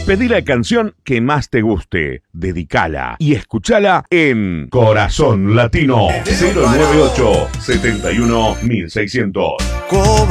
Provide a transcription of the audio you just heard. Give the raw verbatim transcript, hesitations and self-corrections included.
Pedí la canción que más te guste, dedicala y escuchala en Corazón Latino cero nueve ocho, setenta y uno, mil seiscientos.